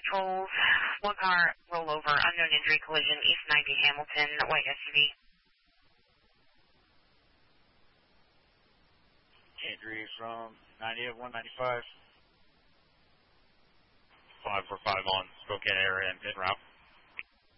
patrols. One car rollover, unknown injury collision, East 90 Hamilton, white SUV. Injury from 90 of 195. 545 on Spokane area and en route.